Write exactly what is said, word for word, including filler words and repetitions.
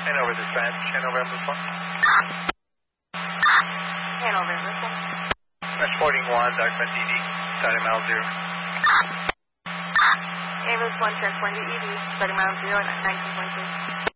Hanover dispatch, Hanover ambulance one. Hanover, this one. Mesh forty one, document D D, starting mile zero. Ambulance one, transport to E D, starting mile zero at nineteen point two.